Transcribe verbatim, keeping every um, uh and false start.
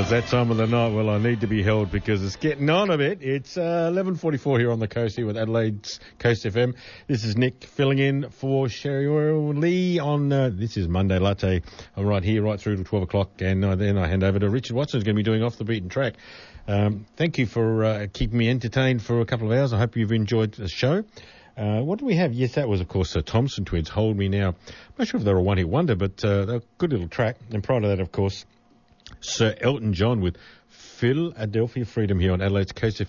It's that time of the night. Well, I need to be held because it's getting on a bit. It's uh, eleven forty-four here on the coast here with Adelaide's Coast F M. This is Nick filling in for Sherry Oil Lee on, uh, this is Monday Latte. I'm right here, right through to twelve o'clock, and uh, then I hand over to Richard Watson, who's going to be doing Off the Beaten Track. Um, thank you for uh, keeping me entertained for a couple of hours. I hope you've enjoyed the show. Uh, what do we have? Yes, that was, of course, the Thompson Twins, Hold Me Now. I'm not sure if they're a one-hit wonder, but uh, they're a good little track. And prior to that, of course, Sir Elton John with Philadelphia Freedom here on Adelaide's Coast F M.